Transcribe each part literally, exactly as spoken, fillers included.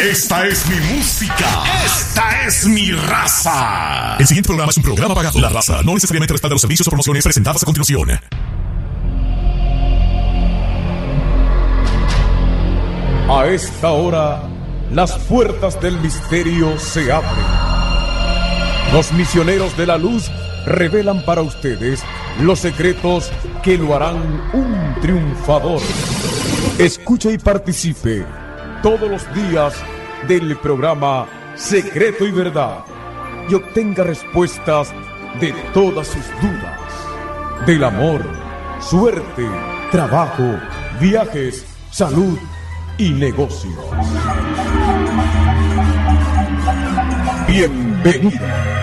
Esta es mi música. Esta es mi raza. El siguiente programa es un programa pagado. La Raza no necesariamente respalda los servicios o promociones presentadas a continuación. A esta hora, las puertas del misterio se abren. Los misioneros de la luz revelan para ustedes los secretos que lo harán un triunfador. Escuche y participe todos los días del programa Secreto y Verdad y obtenga respuestas de todas sus dudas. Del amor, suerte, trabajo, viajes, salud y negocios. Bienvenidos.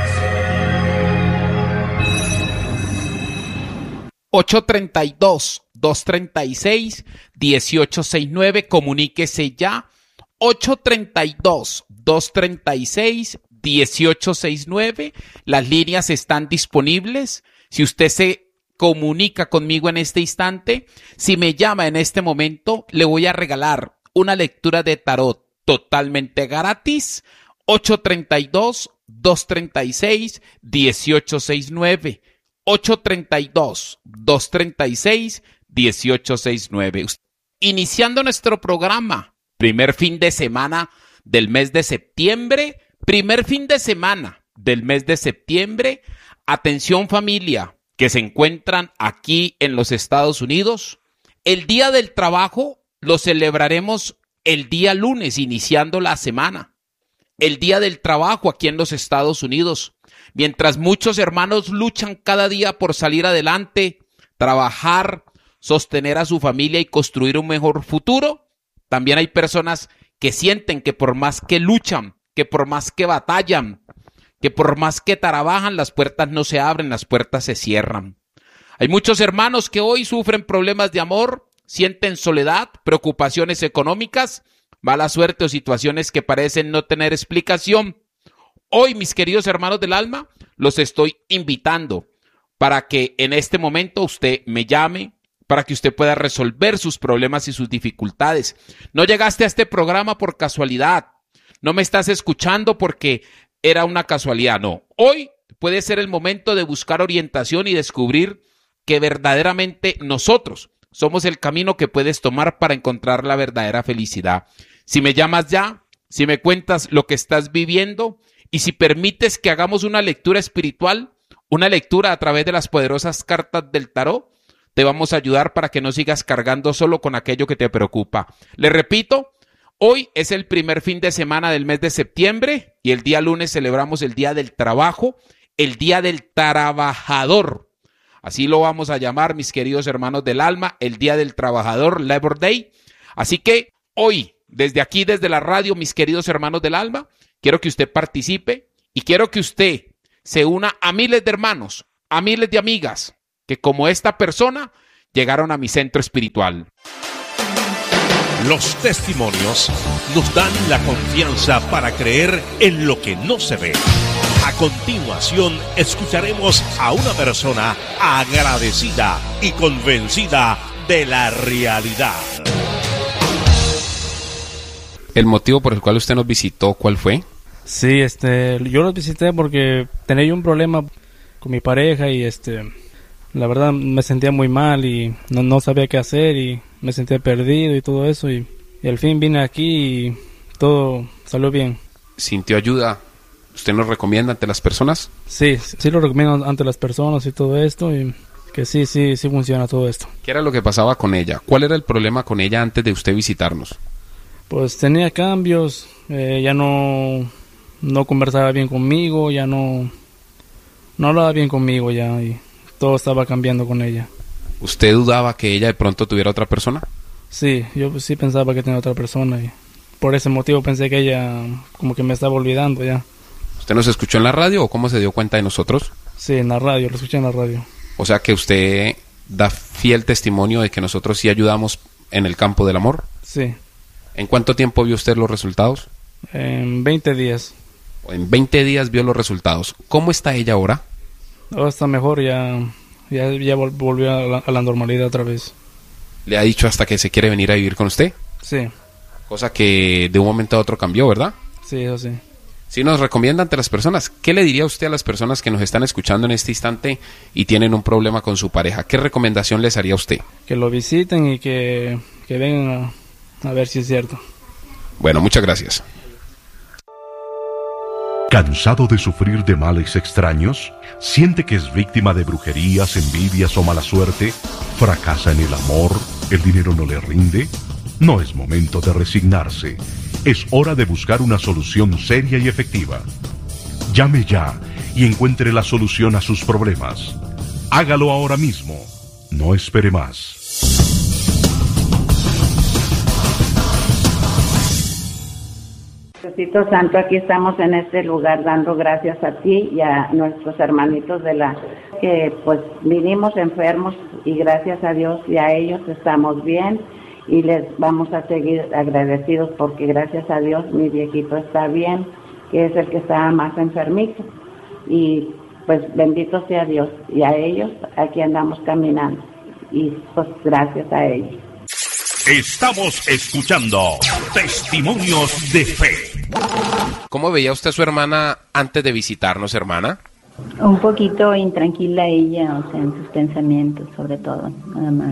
ocho treinta y dos, dos treinta y seis, dieciocho sesenta y nueve, comuníquese ya. ocho treinta y dos, dos treinta y seis, dieciocho sesenta y nueve. Las líneas están disponibles. Si usted se comunica conmigo en este instante, si me llama en este momento, le voy a regalar una lectura de tarot totalmente gratis. ocho treinta y dos, dos treinta y seis, dieciocho sesenta y nueve. ocho treinta y dos, dos treinta y seis, dieciocho sesenta y nueve. Iniciando nuestro programa, primer fin de semana del mes de septiembre, primer fin de semana del mes de septiembre. Atención familia que se encuentran aquí en los Estados Unidos. El Día del Trabajo lo celebraremos el día lunes, iniciando la semana. El Día del Trabajo aquí en los Estados Unidos. Mientras muchos hermanos luchan cada día por salir adelante, trabajar, sostener a su familia y construir un mejor futuro, también hay personas que sienten que por más que luchan, que por más que batallan, que por más que trabajan, las puertas no se abren, las puertas se cierran. Hay muchos hermanos que hoy sufren problemas de amor, sienten soledad, preocupaciones económicas, mala suerte o situaciones que parecen no tener explicación. Hoy, mis queridos hermanos del alma, los estoy invitando para que en este momento usted me llame, para que usted pueda resolver sus problemas y sus dificultades. No llegaste a este programa por casualidad, no me estás escuchando porque era una casualidad, no. Hoy puede ser el momento de buscar orientación y descubrir que verdaderamente nosotros somos el camino que puedes tomar para encontrar la verdadera felicidad. Si me llamas ya, si me cuentas lo que estás viviendo, y si permites que hagamos una lectura espiritual, una lectura a través de las poderosas cartas del tarot, te vamos a ayudar para que no sigas cargando solo con aquello que te preocupa. Le repito, hoy es el primer fin de semana del mes de septiembre y el día lunes celebramos el Día del Trabajo, el Día del Trabajador. Así lo vamos a llamar, mis queridos hermanos del alma, el Día del Trabajador, Labor Day. Así que hoy, desde aquí, desde la radio, mis queridos hermanos del alma, quiero que usted participe y quiero que usted se una a miles de hermanos, a miles de amigas que como esta persona llegaron a mi centro espiritual. Los testimonios nos dan la confianza para creer en lo que no se ve. A continuación escucharemos a una persona agradecida y convencida de la realidad. ¿El motivo por el cual usted nos visitó, cuál fue? Sí, este, yo los visité porque tenía yo un problema con mi pareja y este, la verdad me sentía muy mal y no, no sabía qué hacer y me sentía perdido y todo eso y, y al fin vine aquí y todo salió bien. ¿Sintió ayuda? ¿Usted nos recomienda ante las personas? Sí, sí lo recomiendo ante las personas y todo esto y que sí, sí, sí funciona todo esto. ¿Qué era lo que pasaba con ella? ¿Cuál era el problema con ella antes de usted visitarnos? Pues tenía cambios, eh, ya no, no conversaba bien conmigo, ya no, no hablaba bien conmigo ya y todo estaba cambiando con ella. ¿Usted dudaba que ella de pronto tuviera otra persona? Sí, yo sí pensaba que tenía otra persona y por ese motivo pensé que ella como que me estaba olvidando ya. ¿Usted nos escuchó en la radio o cómo se dio cuenta de nosotros? Sí, en la radio, lo escuché en la radio. O sea que usted da fiel testimonio de que nosotros sí ayudamos en el campo del amor. Sí. ¿En cuánto tiempo vio usted los resultados? En veinte días. En veinte días vio los resultados. ¿Cómo está ella ahora? Ahora está mejor, ya, ya, ya volvió a la, a la normalidad otra vez. ¿Le ha dicho hasta que se quiere venir a vivir con usted? Sí. Cosa que de un momento a otro cambió, ¿verdad? Sí, eso sí. Si nos recomienda ante las personas, ¿qué le diría usted a las personas que nos están escuchando en este instante y tienen un problema con su pareja? ¿Qué recomendación les haría usted? Que lo visiten y que, que vengan a, a ver si es cierto. Bueno, muchas gracias. ¿Cansado de sufrir de males extraños? ¿Siente que es víctima de brujerías, envidias o mala suerte? ¿Fracasa en el amor? ¿El dinero no le rinde? No es momento de resignarse. Es hora de buscar una solución seria y efectiva. Llame ya y encuentre la solución a sus problemas. Hágalo ahora mismo. No espere más. Diosito Santo, aquí estamos en este lugar dando gracias a ti y a nuestros hermanitos de la que pues vinimos enfermos y gracias a Dios y a ellos estamos bien y les vamos a seguir agradecidos porque gracias a Dios mi viejito está bien, que es el que estaba más enfermito y pues bendito sea Dios y a ellos aquí andamos caminando y pues gracias a ellos. Estamos escuchando Testimonios de Fe. ¿Cómo veía usted a su hermana antes de visitarnos, hermana? Un poquito intranquila ella, o sea, en sus pensamientos, sobre todo, nada más.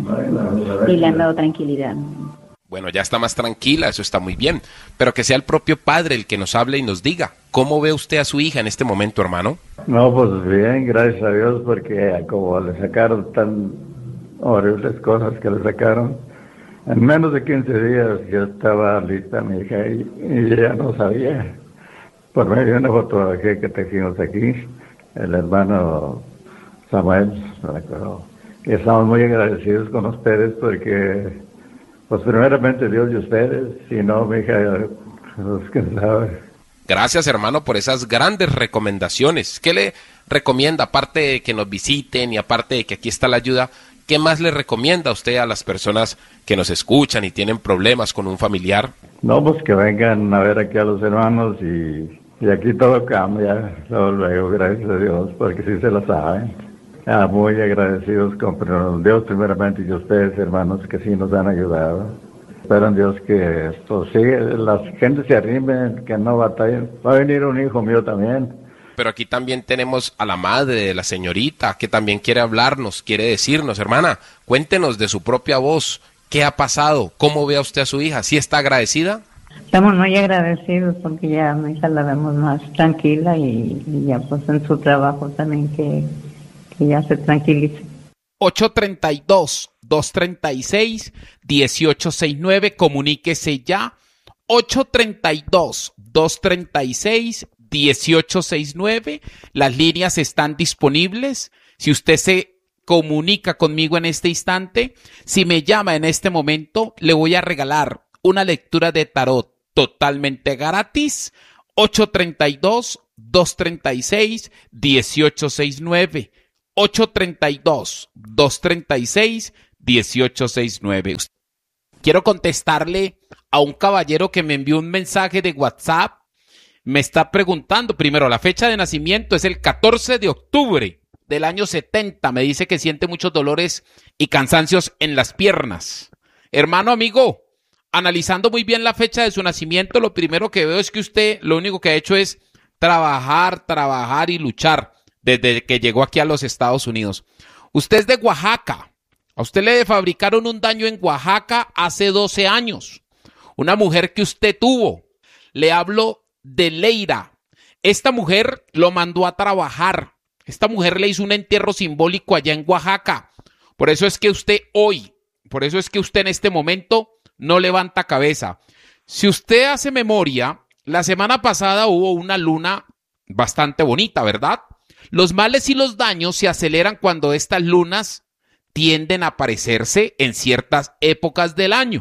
Y le han dado tranquilidad. Bueno, ya está más tranquila, eso está muy bien. Pero que sea el propio padre el que nos hable y nos diga. ¿Cómo ve usted a su hija en este momento, hermano? No, pues bien, gracias a Dios, porque como le sacaron tan horribles cosas que le sacaron, en menos de quince días ya estaba lista mi hija y, y ella no sabía. Por medio de una fotografía que trajimos aquí, el hermano Samuel, me acuerdo. Y estamos muy agradecidos con ustedes porque, pues primeramente Dios y ustedes, si no mi hija, pues quién sabe. Gracias, hermano, por esas grandes recomendaciones. ¿Qué le recomienda, aparte de que nos visiten y aparte de que aquí está la ayuda? ¿Qué más le recomienda a usted a las personas que nos escuchan y tienen problemas con un familiar? No, pues que vengan a ver aquí a los hermanos y, y aquí todo cambia, luego, luego, gracias a Dios, porque sí se lo saben. Ah, muy agradecidos con Dios primeramente y ustedes, hermanos, que sí nos han ayudado. Espero en Dios que esto sigue, la gente se arrime, que no batallen. Va a venir un hijo mío también. Pero aquí también tenemos a la madre de la señorita, que también quiere hablarnos, quiere decirnos, hermana, cuéntenos de su propia voz, ¿qué ha pasado? ¿Cómo ve a usted a su hija? ¿Sí está agradecida? Estamos muy agradecidos porque ya a mi hija la vemos más tranquila y, y ya pues en su trabajo también que, que ya se tranquilice. ocho tres dos, dos tres seis, uno ocho seis nueve, comuníquese ya. ocho tres dos, dos tres seis, uno ocho seis nueve, las líneas están disponibles. Si usted se comunica conmigo en este instante, si me llama en este momento, le voy a regalar una lectura de tarot totalmente gratis. ocho tres dos, dos tres seis, uno ocho seis nueve. ocho tres dos, dos tres seis, uno ocho seis nueve. Quiero contestarle a un caballero que me envió un mensaje de WhatsApp. Me está preguntando, primero, la fecha de nacimiento es el catorce de octubre del año setenta. Me dice que siente muchos dolores y cansancios en las piernas. Hermano, amigo, analizando muy bien la fecha de su nacimiento, lo primero que veo es que usted lo único que ha hecho es trabajar, trabajar y luchar desde que llegó aquí a los Estados Unidos. Usted es de Oaxaca. A usted le fabricaron un daño en Oaxaca hace doce años. Una mujer que usted tuvo. Le hablo de Leira. Esta mujer lo mandó a trabajar. Esta mujer le hizo un entierro simbólico allá en Oaxaca. Por eso es que usted hoy, por eso es que usted en este momento no levanta cabeza. Si usted hace memoria, la semana pasada hubo una luna bastante bonita, ¿verdad? Los males y los daños se aceleran cuando estas lunas tienden a aparecerse en ciertas épocas del año.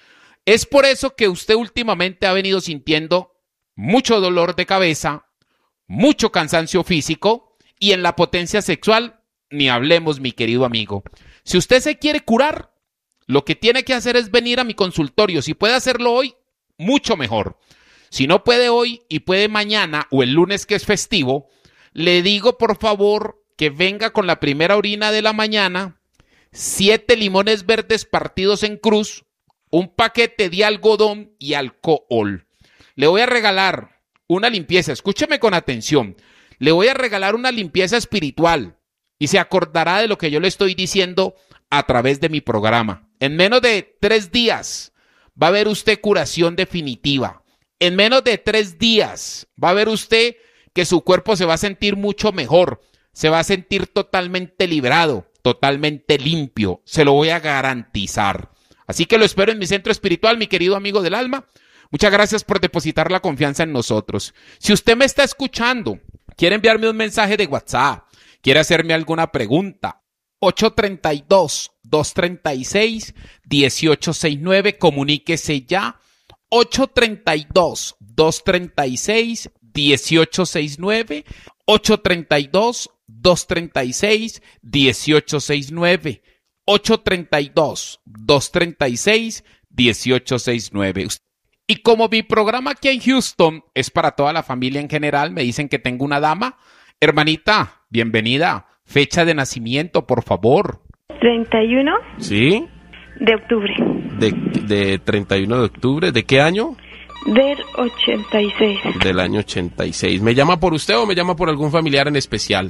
Es por eso que usted últimamente ha venido sintiendo mucho dolor de cabeza, mucho cansancio físico y en la potencia sexual, ni hablemos, mi querido amigo. Si usted se quiere curar, lo que tiene que hacer es venir a mi consultorio. Si puede hacerlo hoy, mucho mejor. Si no puede hoy y puede mañana o el lunes que es festivo, le digo por favor que venga con la primera orina de la mañana, siete limones verdes partidos en cruz, un paquete de algodón y alcohol. Le voy a regalar una limpieza, escúcheme con atención, le voy a regalar una limpieza espiritual y se acordará de lo que yo le estoy diciendo a través de mi programa. En menos de tres días va a ver usted curación definitiva. En menos de tres días va a ver usted que su cuerpo se va a sentir mucho mejor, se va a sentir totalmente liberado, totalmente limpio, se lo voy a garantizar. Así que lo espero en mi centro espiritual, mi querido amigo del alma. Muchas gracias por depositar la confianza en nosotros. Si usted me está escuchando, quiere enviarme un mensaje de WhatsApp, quiere hacerme alguna pregunta, ocho tres dos, dos tres seis, uno ocho seis nueve, comuníquese ya, ocho tres dos, dos tres seis, uno ocho seis nueve, ocho tres dos, dos tres seis, uno ocho seis nueve, ocho tres dos, dos tres seis, uno ocho seis nueve. Y como mi programa aquí en Houston es para toda la familia en general, me dicen que tengo una dama. Hermanita, bienvenida. Fecha de nacimiento, por favor. treinta y uno ¿Sí? de octubre. De, de treinta y uno de octubre. ¿De qué año? Del ochenta y seis. Del año ochenta y seis. ¿Me llama por usted o me llama por algún familiar en especial?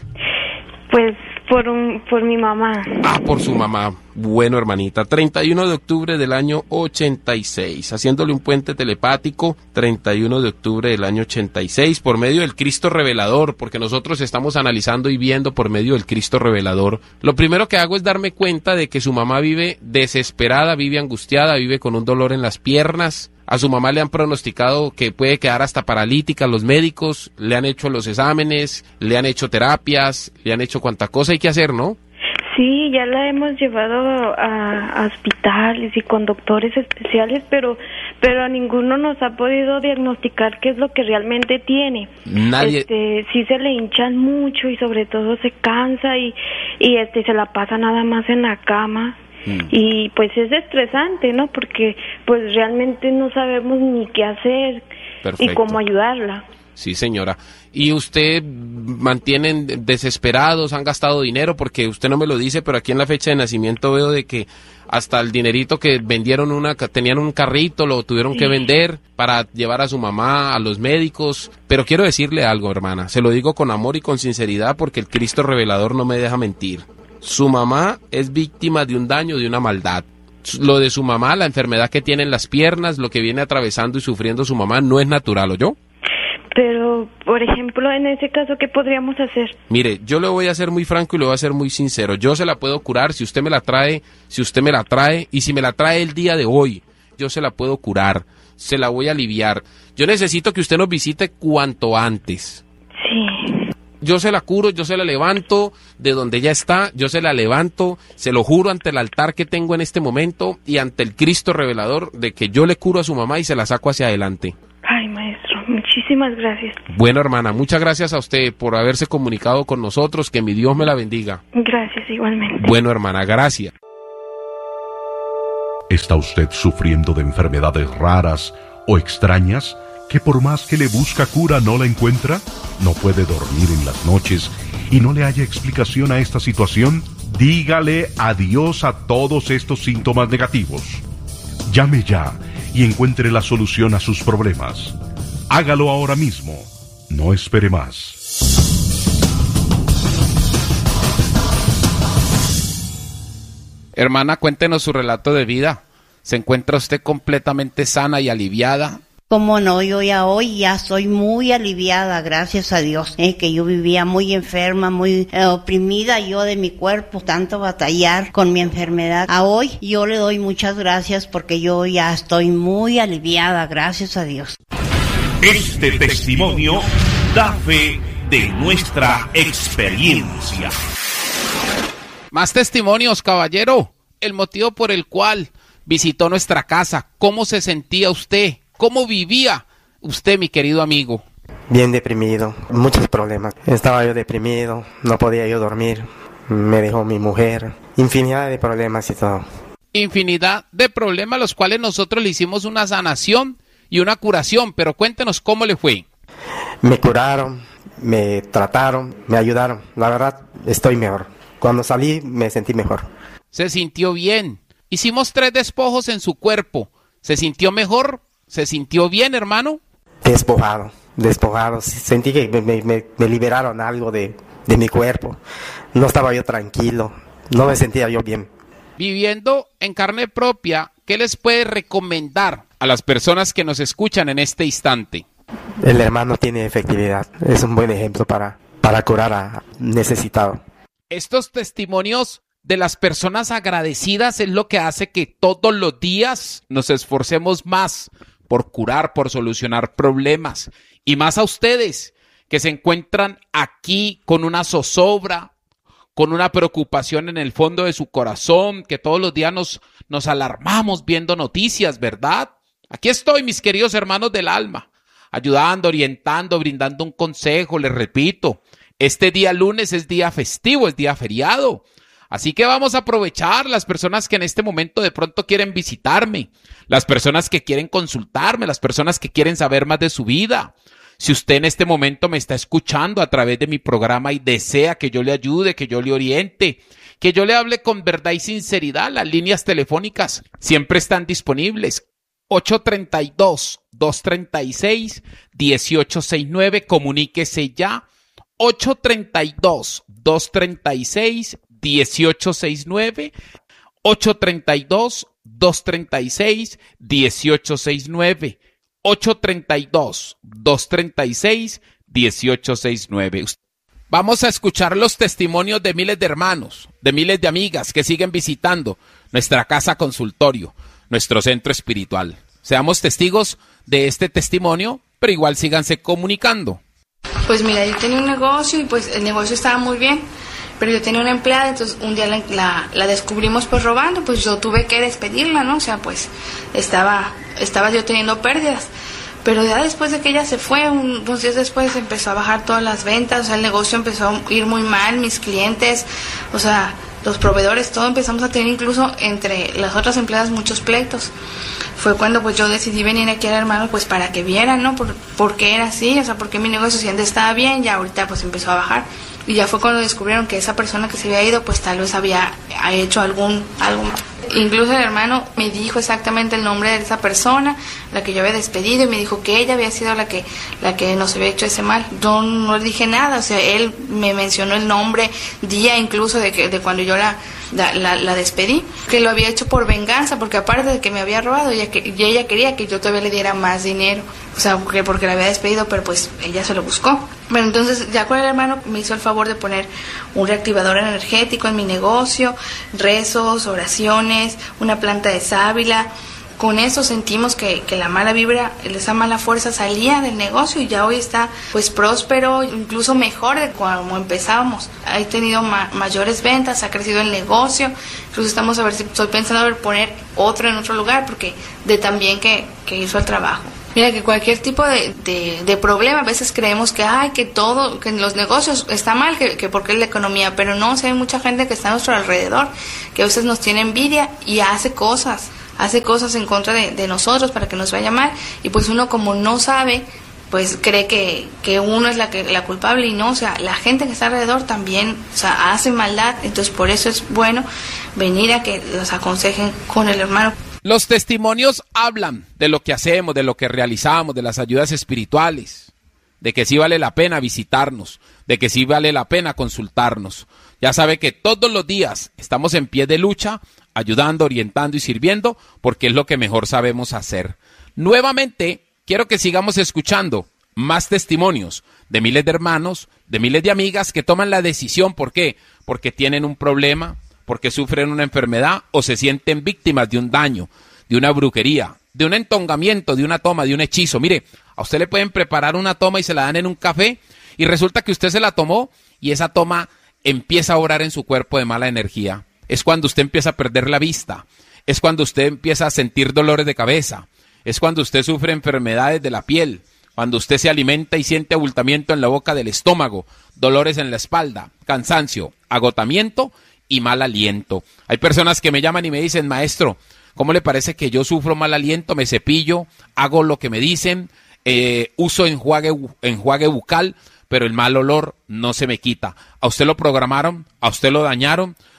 Pues por un por mi mamá. Ah, por su mamá. Bueno, hermanita, treinta y uno de octubre del año ochenta y seis, haciéndole un puente telepático, treinta y uno de octubre del año ochenta y seis, por medio del Cristo revelador, porque nosotros estamos analizando y viendo por medio del Cristo revelador. Lo primero que hago es darme cuenta de que su mamá vive desesperada, vive angustiada, vive con un dolor en las piernas. A su mamá le han pronosticado que puede quedar hasta paralítica. Los médicos le han hecho los exámenes, le han hecho terapias, le han hecho cuanta cosa hay que hacer, ¿no? Sí, ya la hemos llevado a, a hospitales y con doctores especiales, pero pero ninguno nos ha podido diagnosticar qué es lo que realmente tiene. Nadie. Este, sí se le hinchan mucho y sobre todo se cansa y y este se la pasa nada más en la cama. Mm. Y pues es estresante, ¿no? Porque pues realmente no sabemos ni qué hacer. Perfecto. Y cómo ayudarla. Sí, señora. ¿Y usted mantienen desesperados, han gastado dinero? Porque usted no me lo dice, pero aquí en la fecha de nacimiento veo de que hasta el dinerito que vendieron, una tenían un carrito, lo tuvieron sí. que vender para llevar a su mamá a los médicos. Pero quiero decirle algo, hermana, se lo digo con amor y con sinceridad porque el Cristo revelador no me deja mentir. Su mamá es víctima de un daño, de una maldad. Lo de su mamá, la enfermedad que tiene en las piernas, lo que viene atravesando y sufriendo su mamá no es natural, ¿oyó? Pero, por ejemplo, en ese caso, ¿qué podríamos hacer? Mire, yo le voy a ser muy franco y le voy a ser muy sincero. Yo se la puedo curar si usted me la trae, si usted me la trae, y si me la trae el día de hoy, yo se la puedo curar, se la voy a aliviar. Yo necesito que usted nos visite cuanto antes. Sí. Yo se la curo, yo se la levanto de donde ella está, yo se la levanto, se lo juro ante el altar que tengo en este momento y ante el Cristo revelador de que yo le curo a su mamá y se la saco hacia adelante. Ay, maestro, muchísimas gracias. Bueno, hermana, muchas gracias a usted por haberse comunicado con nosotros, que mi Dios me la bendiga. Gracias, igualmente. Bueno, hermana, gracias. ¿Está usted sufriendo de enfermedades raras o extrañas que por más que le busca cura no la encuentra? ¿No puede dormir en las noches y no le haya explicación a esta situación? Dígale adiós a todos estos síntomas negativos. Llame ya y encuentre la solución a sus problemas. Hágalo ahora mismo. No espere más. Hermana, cuéntenos su relato de vida. ¿Se encuentra usted completamente sana y aliviada? Como no, yo ya hoy ya estoy muy aliviada, gracias a Dios, eh, que yo vivía muy enferma, muy eh, oprimida yo de mi cuerpo, tanto batallar con mi enfermedad. A hoy yo le doy muchas gracias porque yo ya estoy muy aliviada, gracias a Dios. Este testimonio da fe de nuestra experiencia. Más testimonios, caballero. El motivo por el cual visitó nuestra casa. ¿Cómo se sentía usted? ¿Cómo vivía usted, mi querido amigo? Bien deprimido, muchos problemas. Estaba yo deprimido, no podía yo dormir. Me dejó mi mujer. Infinidad de problemas y todo. Infinidad de problemas, los cuales nosotros le hicimos una sanación y una curación. Pero cuéntenos cómo le fue. Me curaron, me trataron, me ayudaron. La verdad, estoy mejor. Cuando salí me sentí mejor. Se sintió bien. Hicimos tres despojos en su cuerpo. ¿Se sintió mejor? ¿Se sintió bien, hermano? Despojado, despojado. Sentí que me, me, me liberaron algo de, de mi cuerpo. No estaba yo tranquilo, no me sentía yo bien. Viviendo en carne propia, ¿qué les puede recomendar a las personas que nos escuchan en este instante? El hermano tiene efectividad, es un buen ejemplo para, para curar a necesitado. Estos testimonios de las personas agradecidas es lo que hace que todos los días nos esforcemos más por curar, por solucionar problemas. Y más a ustedes que se encuentran aquí con una zozobra, con una preocupación en el fondo de su corazón, que todos los días nos, nos alarmamos viendo noticias, ¿verdad? Aquí estoy, mis queridos hermanos del alma, ayudando, orientando, brindando un consejo. Les repito, este día lunes es día festivo, es día feriado. Así que vamos a aprovechar las personas que en este momento de pronto quieren visitarme, las personas que quieren consultarme, las personas que quieren saber más de su vida. Si usted en este momento me está escuchando a través de mi programa y desea que yo le ayude, que yo le oriente, que yo le hable con verdad y sinceridad, las líneas telefónicas siempre están disponibles. ocho tres dos, dos tres seis, uno ocho seis nueve, comuníquese ya. ocho tres dos, dos tres seis, uno ocho seis nueve, ocho tres dos, dos tres seis, uno ocho seis nueve, ocho tres dos, dos tres seis, uno ocho seis nueve. Vamos a escuchar los testimonios de miles de hermanos, de miles de amigas que siguen visitando nuestra casa consultorio, nuestro centro espiritual. Seamos testigos de este testimonio, pero igual síganse comunicando. Pues mira, yo tenía un negocio y pues el negocio estaba muy bien, pero yo tenía una empleada, entonces un día la, la, la descubrimos pues robando, pues yo tuve que despedirla, ¿no? O sea, pues estaba, estaba yo teniendo pérdidas, pero ya después de que ella se fue, un, unos días después empezó a bajar todas las ventas, o sea, el negocio empezó a ir muy mal, mis clientes, o sea, los proveedores, todo empezamos a tener incluso entre las otras empleadas muchos pleitos. Fue cuando pues yo decidí venir aquí al hermano pues para que vieran, ¿no? Por, por qué era así, o sea, por qué mi negocio si antes estaba bien, ya ahorita pues empezó a bajar. Y ya fue cuando descubrieron que esa persona que se había ido pues tal vez había hecho algún algo más. Incluso el hermano me dijo exactamente el nombre de esa persona, la que yo había despedido, y me dijo que ella había sido la que la que nos había hecho ese mal. Yo no le dije nada, o sea, él me mencionó el nombre, día incluso de que de cuando yo la la, la, la despedí, que lo había hecho por venganza, porque aparte de que me había robado, ella, que, y ella quería que yo todavía le diera más dinero, o sea, porque, porque la había despedido, pero pues ella se lo buscó. Bueno, entonces ya con el hermano me hizo el favor de poner un reactivador energético en mi negocio, rezos, oraciones, una planta de sábila. Con eso sentimos que, que la mala vibra, esa mala fuerza salía del negocio y ya hoy está pues próspero, incluso mejor de como empezábamos. Ha tenido ma- mayores ventas, ha crecido el negocio, incluso estamos a ver si estoy pensando a ver poner otro en otro lugar porque de tan bien que, que hizo el trabajo. Mira que cualquier tipo de, de, de problema, a veces creemos que ay, que todo, que en los negocios está mal, que, que porque es la economía, pero no, o sea, hay mucha gente que está a nuestro alrededor, que a veces nos tiene envidia y hace cosas, hace cosas en contra de, de nosotros para que nos vaya mal, y pues uno como no sabe, pues cree que, que uno es la que la culpable y no, o sea, la gente que está alrededor también, o sea, hace maldad, entonces por eso es bueno venir a que los aconsejen con el hermano. Los testimonios hablan de lo que hacemos, de lo que realizamos, de las ayudas espirituales, de que sí vale la pena visitarnos, de que sí vale la pena consultarnos. Ya sabe que todos los días estamos en pie de lucha, ayudando, orientando y sirviendo, porque es lo que mejor sabemos hacer. Nuevamente, quiero que sigamos escuchando más testimonios de miles de hermanos, de miles de amigas que toman la decisión. ¿Por qué? Porque tienen un problema, porque sufren una enfermedad o se sienten víctimas de un daño, de una brujería, de un entongamiento, de una toma, de un hechizo. Mire, a usted le pueden preparar una toma y se la dan en un café y resulta que usted se la tomó y esa toma empieza a obrar en su cuerpo de mala energía. Es cuando usted empieza a perder la vista, es cuando usted empieza a sentir dolores de cabeza, es cuando usted sufre enfermedades de la piel, cuando usted se alimenta y siente abultamiento en la boca del estómago, dolores en la espalda, cansancio, agotamiento y mal aliento. Hay personas que me llaman y me dicen, maestro, ¿cómo le parece que yo sufro mal aliento? Me cepillo, hago lo que me dicen, eh, uso enjuague, enjuague bucal, pero el mal olor no se me quita. ¿A usted lo programaron? ¿A usted lo dañaron?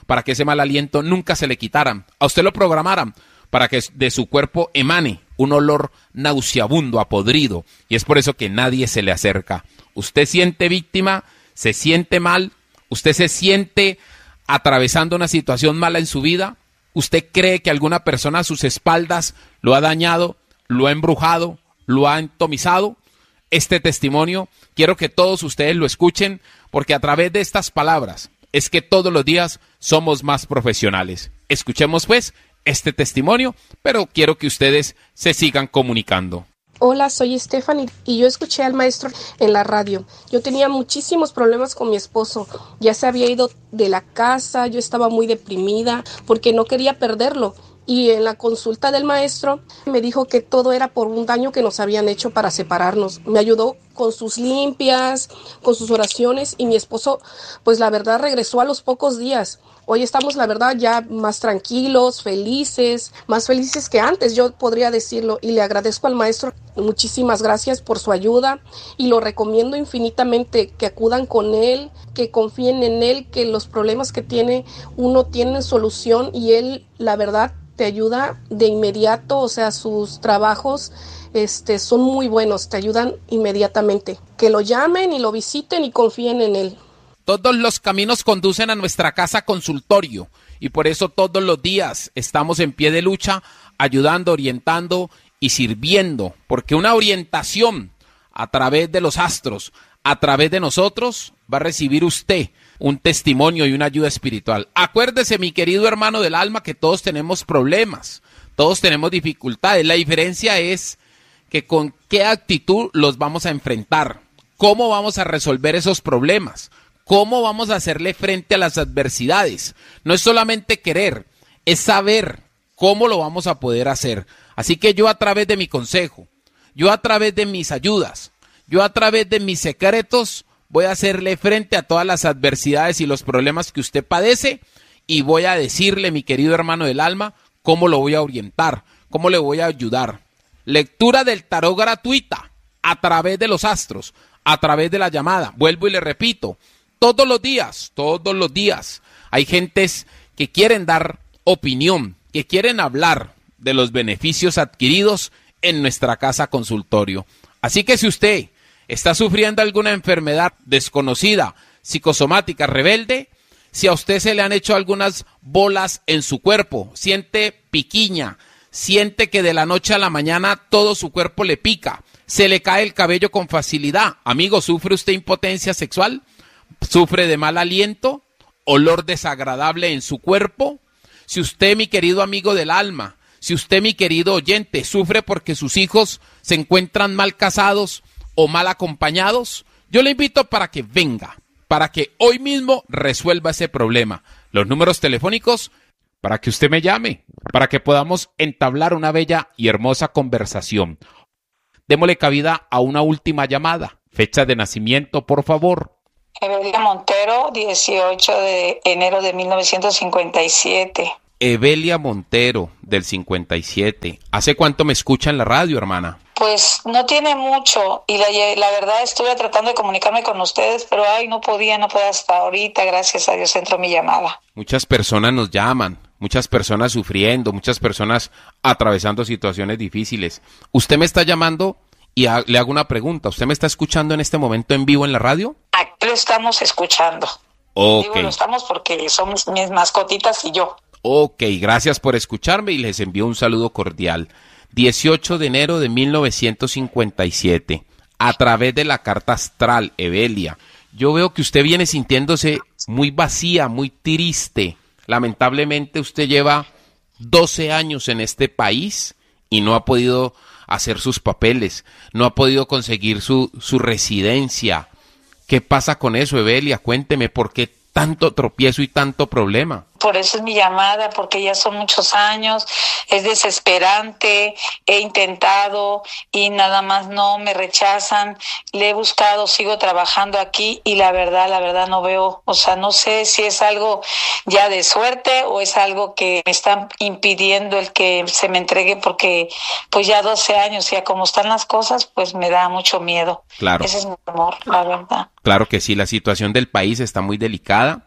para que ese mal aliento nunca se le quitara. A usted lo programaran para que de su cuerpo emane un olor nauseabundo, a podrido, y es por eso que nadie se le acerca. Usted siente víctima, se siente mal, usted se siente atravesando una situación mala en su vida, usted cree que alguna persona a sus espaldas lo ha dañado, lo ha embrujado, lo ha entomizado. Este testimonio quiero que todos ustedes lo escuchen, porque a través de estas palabras es que todos los días somos más profesionales. Escuchemos pues este testimonio, pero quiero que ustedes se sigan comunicando. Hola, soy Stephanie y yo escuché al maestro en la radio. Yo tenía muchísimos problemas con mi esposo. Ya se había ido de la casa, yo estaba muy deprimida porque no quería perderlo. Y en la consulta del maestro me dijo que todo era por un daño que nos habían hecho para separarnos. Me ayudó con sus limpias, con sus oraciones, y mi esposo, pues la verdad, regresó a los pocos días. Hoy estamos, la verdad, ya más tranquilos, felices, más felices que antes, yo podría decirlo, y le agradezco al maestro. Muchísimas gracias por su ayuda y lo recomiendo infinitamente, que acudan con él, que confíen en él, que los problemas que tiene uno tienen solución y él, la verdad, te ayuda de inmediato. O sea, sus trabajos este, son muy buenos, te ayudan inmediatamente. Que lo llamen y lo visiten y confíen en él. Todos los caminos conducen a nuestra casa consultorio y por eso todos los días estamos en pie de lucha, ayudando, orientando y sirviendo, porque una orientación a través de los astros, a través de nosotros, va a recibir usted un testimonio y una ayuda espiritual. Acuérdese, mi querido hermano del alma, que todos tenemos problemas, todos tenemos dificultades. La diferencia es que con qué actitud los vamos a enfrentar, cómo vamos a resolver esos problemas, cómo vamos a hacerle frente a las adversidades. No es solamente querer, es saber cómo lo vamos a poder hacer. Así que yo a través de mi consejo, yo a través de mis ayudas, yo a través de mis secretos, voy a hacerle frente a todas las adversidades y los problemas que usted padece, y voy a decirle, mi querido hermano del alma, cómo lo voy a orientar, cómo le voy a ayudar. Lectura del tarot gratuita a través de los astros, a través de la llamada. Vuelvo y le repito, todos los días, todos los días, hay gentes que quieren dar opinión, que quieren hablar de los beneficios adquiridos en nuestra casa consultorio. Así que si usted está sufriendo alguna enfermedad desconocida, psicosomática, rebelde, si a usted se le han hecho algunas bolas en su cuerpo, siente piquiña, siente que de la noche a la mañana todo su cuerpo le pica, se le cae el cabello con facilidad. Amigo, ¿sufre usted impotencia sexual? ¿Sufre de mal aliento? ¿Olor desagradable en su cuerpo? Si usted, mi querido amigo del alma, si usted, mi querido oyente, sufre porque sus hijos se encuentran mal casados o mal acompañados, yo le invito para que venga, para que hoy mismo resuelva ese problema. Los números telefónicos para que usted me llame, para que podamos entablar una bella y hermosa conversación. Démosle cabida a una última llamada. Fecha de nacimiento, por favor. Evelia Montero, dieciocho de enero de mil novecientos cincuenta y siete. Evelia Montero, del cincuenta y siete. ¿Hace cuánto me escucha en la radio, hermana? Pues no tiene mucho, y la, la verdad estuve tratando de comunicarme con ustedes, pero ay, no podía, no podía hasta ahorita, gracias a Dios entró mi llamada. Muchas personas nos llaman, muchas personas sufriendo, muchas personas atravesando situaciones difíciles. Usted me está llamando y a, le hago una pregunta, ¿usted me está escuchando en este momento en vivo en la radio? Aquí lo estamos escuchando. Okay. Digo, lo estamos porque somos mis mascotitas y yo. Ok, gracias por escucharme y les envío un saludo cordial. dieciocho de enero de mil novecientos cincuenta y siete, a través de la carta astral, Evelia. Yo veo que usted viene sintiéndose muy vacía, muy triste. Lamentablemente usted lleva doce años en este país y no ha podido hacer sus papeles, no ha podido conseguir su, su residencia. ¿Qué pasa con eso, Evelia? Cuénteme, ¿por qué tanto tropiezo y tanto problema? Por eso es mi llamada, porque ya son muchos años, es desesperante, he intentado y nada más no me rechazan, le he buscado, sigo trabajando aquí y la verdad, la verdad no veo, o sea, no sé si es algo ya de suerte o es algo que me están impidiendo el que se me entregue, porque pues ya doce años, ya como están las cosas, pues me da mucho miedo. Claro. Ese es mi amor, la verdad. Claro que sí, la situación del país está muy delicada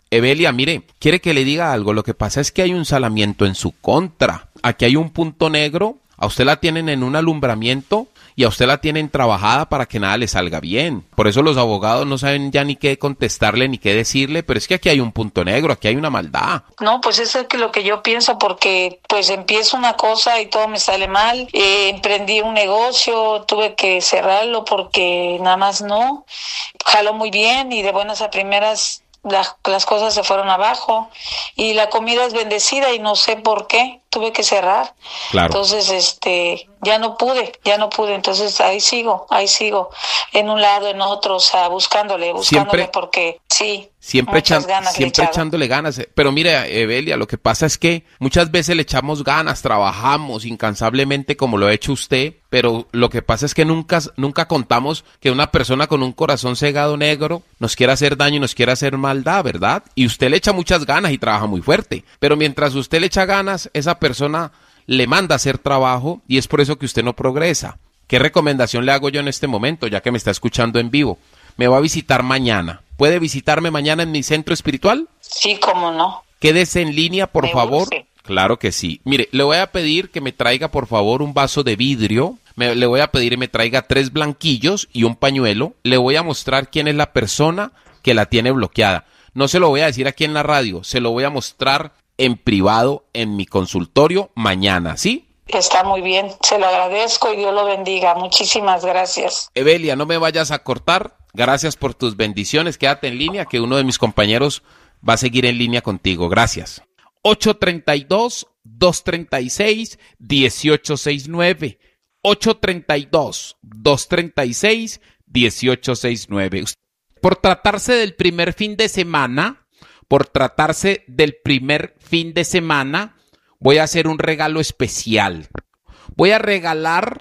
Evelia, mire, quiere que le diga algo. Lo que pasa es que hay un salamiento en su contra. Aquí hay un punto negro. A usted la tienen en un alumbramiento y a usted la tienen trabajada para que nada le salga bien. Por eso los abogados no saben ya ni qué contestarle ni qué decirle, pero es que aquí hay un punto negro, aquí hay una maldad. No, pues eso es que lo que yo pienso, porque pues empiezo una cosa y todo me sale mal. Eh, emprendí un negocio, tuve que cerrarlo porque nada más no. Jaló muy bien y de buenas a primeras las, las cosas se fueron abajo y la comida es bendecida y no sé por qué tuve que cerrar. Claro. Entonces, este, ya no pude, ya no pude. Entonces ahí sigo, ahí sigo, en un lado, en otro, o sea, buscándole, buscándole siempre, porque sí. Siempre, echan, siempre echándole ganas. Pero mire, Evelia, lo que pasa es que muchas veces le echamos ganas, trabajamos incansablemente como lo ha hecho usted, pero lo que pasa es que nunca, nunca contamos que una persona con un corazón cegado negro nos quiera hacer daño y nos quiera hacer maldad, ¿verdad? Y usted le echa muchas ganas y trabaja muy fuerte, pero mientras usted le echa ganas, esa persona le manda a hacer trabajo y es por eso que usted no progresa. ¿Qué recomendación le hago yo en este momento, ya que me está escuchando en vivo? Me va a visitar mañana. ¿Puede visitarme mañana en mi centro espiritual? Sí, cómo no. Quédese en línea, por me favor. Urge. Claro que sí. Mire, le voy a pedir que me traiga, por favor, un vaso de vidrio. Me, le voy a pedir que me traiga tres blanquillos y un pañuelo. Le voy a mostrar quién es la persona que la tiene bloqueada. No se lo voy a decir aquí en la radio, se lo voy a mostrar en privado en mi consultorio mañana, ¿sí? Está muy bien, se lo agradezco y Dios lo bendiga. Muchísimas gracias. Evelia, no me vayas a cortar. Gracias por tus bendiciones. Quédate en línea, que uno de mis compañeros va a seguir en línea contigo. Gracias. ocho tres dos, dos tres seis, uno ocho seis nueve. ocho tres dos, dos tres seis, uno ocho seis nueve. Por tratarse del primer fin de semana, por tratarse del primer fin de semana, voy a hacer un regalo especial. Voy a regalar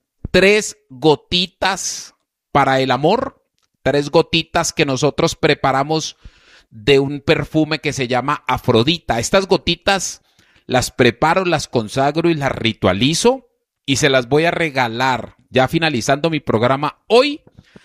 tres gotitas para el amor, tres gotitas que nosotros preparamos de un perfume que se llama Afrodita. Estas gotitas las preparo, las consagro y las ritualizo y se las voy a regalar, ya finalizando mi programa hoy,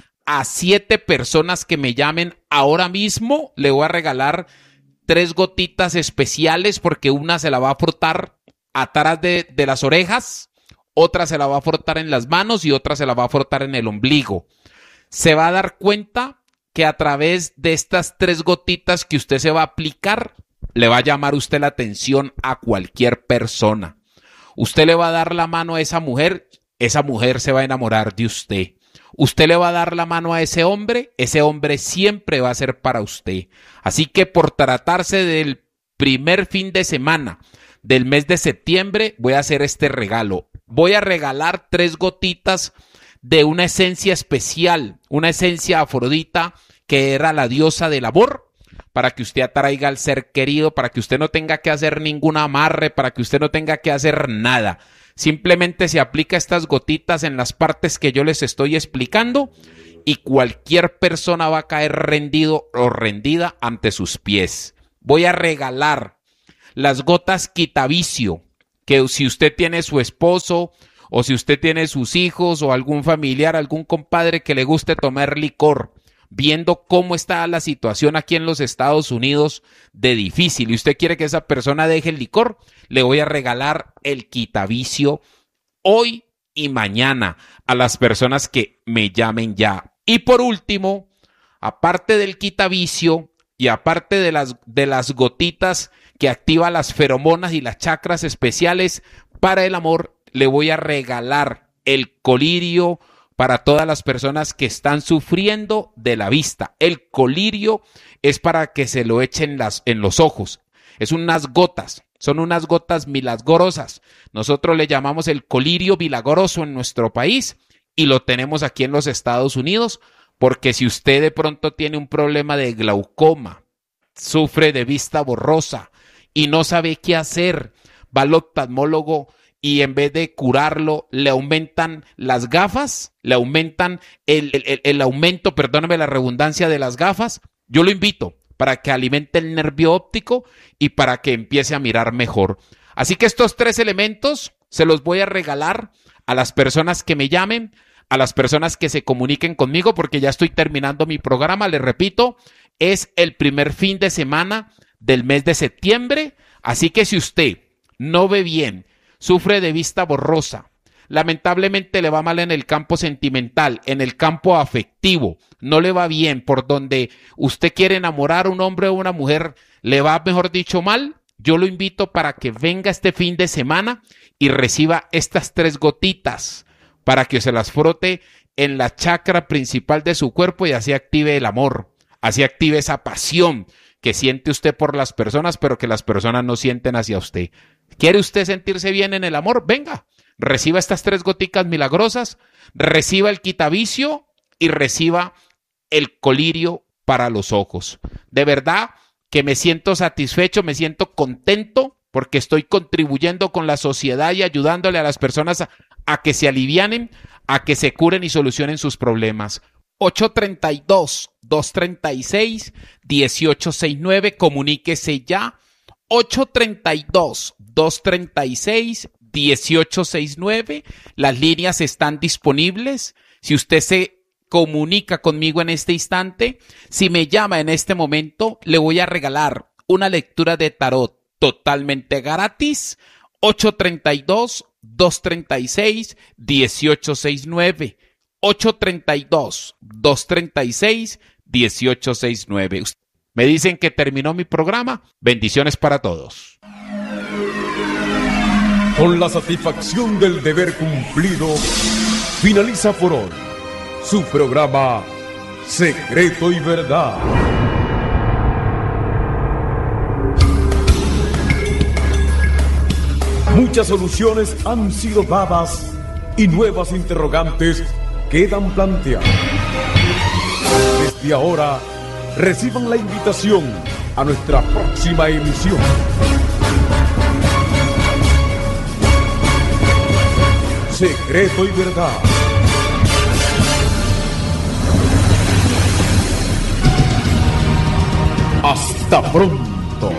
a siete personas que me llamen ahora mismo. Le voy a regalar tres gotitas especiales porque una se la va a frotar atrás de, de las orejas, otra se la va a frotar en las manos y otra se la va a frotar en el ombligo. Se va a dar cuenta que a través de estas tres gotitas que usted se va a aplicar, le va a llamar usted la atención a cualquier persona. Usted le va a dar la mano a esa mujer, esa mujer se va a enamorar de usted. Usted le va a dar la mano a ese hombre, ese hombre siempre va a ser para usted. Así que por tratarse del primer fin de semana del mes de septiembre, voy a hacer este regalo. Voy a regalar tres gotitas de una esencia especial, una esencia Afrodita que era la diosa del amor, para que usted atraiga al ser querido, para que usted no tenga que hacer ningún amarre, para que usted no tenga que hacer nada. Simplemente se aplica estas gotitas en las partes que yo les estoy explicando y cualquier persona va a caer rendido o rendida ante sus pies. Voy a regalar las gotas quitavicio, que si usted tiene su esposo o si usted tiene sus hijos o algún familiar, algún compadre que le guste tomar licor, viendo cómo está la situación aquí en los Estados Unidos de difícil y usted quiere que esa persona deje el licor, le voy a regalar el quitavicio hoy y mañana a las personas que me llamen ya. Y por último, aparte del quitavicio y aparte de las, de las gotitas que activa las feromonas y las chakras especiales para el amor, le voy a regalar el colirio para todas las personas que están sufriendo de la vista. El colirio es para que se lo echen las, en los ojos. Es unas gotas, son unas gotas milagrosas. Nosotros le llamamos el colirio milagroso en nuestro país y lo tenemos aquí en los Estados Unidos porque si usted de pronto tiene un problema de glaucoma, sufre de vista borrosa y no sabe qué hacer, va al oftalmólogo y en vez de curarlo, le aumentan las gafas, le aumentan el, el, el aumento, perdóname la redundancia de las gafas, yo lo invito para que alimente el nervio óptico y para que empiece a mirar mejor. Así que estos tres elementos se los voy a regalar a las personas que me llamen a las personas que se comuniquen conmigo porque ya estoy terminando mi programa. Les repito, es el primer fin de semana del mes de septiembre, así que si usted no ve bien, sufre de vista borrosa, lamentablemente le va mal en el campo sentimental, en el campo afectivo, no le va bien, por donde usted quiere enamorar a un hombre o una mujer, le va, mejor dicho, mal, yo lo invito para que venga este fin de semana y reciba estas tres gotitas para que se las frote en la chakra principal de su cuerpo y así active el amor, así active esa pasión que siente usted por las personas, pero que las personas no sienten hacia usted. ¿Quiere usted sentirse bien en el amor? Venga, reciba estas tres goticas milagrosas, reciba el quitavicio y reciba el colirio para los ojos. De verdad que me siento satisfecho, me siento contento porque estoy contribuyendo con la sociedad y ayudándole a las personas a, a que se alivianen, a que se curen y solucionen sus problemas. ocho tres dos, dos tres seis, uno ocho seis nueve, comuníquese ya. ocho tres dos, dos tres seis, uno ocho seis nueve, las líneas están disponibles. Si usted se comunica conmigo en este instante, si me llama en este momento, le voy a regalar una lectura de tarot totalmente gratis. ocho tres dos, dos tres seis, uno ocho seis nueve. ocho tres dos, dos tres seis, uno ocho seis nueve. Me dicen que terminó mi programa. Bendiciones para todos. Con la satisfacción del deber cumplido, finaliza por hoy su programa Secreto y Verdad. Muchas soluciones han sido dadas y nuevas interrogantes quedan planteadas. Desde ahora, reciban la invitación a nuestra próxima emisión. Secreto y Verdad. Hasta pronto.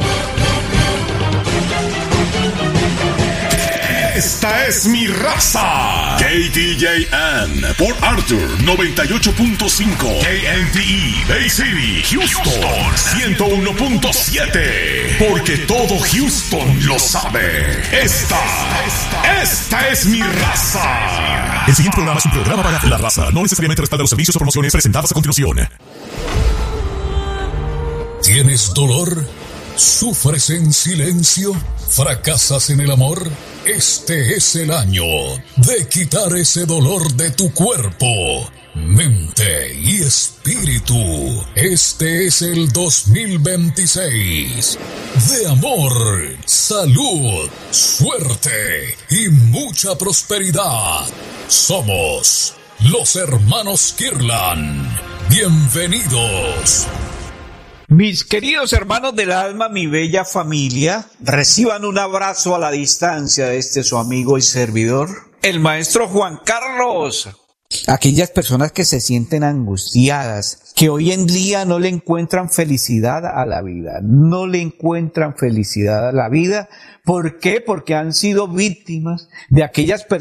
Esta es mi raza. K D J N por Arthur noventa y ocho punto cinco. K N T E Bay City, Houston ciento uno punto siete. Porque todo Houston lo sabe. Esta, esta es mi raza. El siguiente programa es un programa para la raza. No necesariamente respalda los servicios o promociones presentadas a continuación. ¿Tienes dolor? ¿Sufres en silencio? ¿Fracasas en el amor? Este es el año de quitar ese dolor de tu cuerpo, mente y espíritu. Este es el dos mil veintiséis de amor, salud, suerte y mucha prosperidad. Somos los hermanos Kirlan. Bienvenidos. Mis queridos hermanos del alma, mi bella familia, reciban un abrazo a la distancia de este su amigo y servidor, el maestro Juan Carlos. Aquellas personas que se sienten angustiadas, que hoy en día no le encuentran felicidad a la vida, no le encuentran felicidad a la vida. ¿Por qué? Porque han sido víctimas de aquellas personas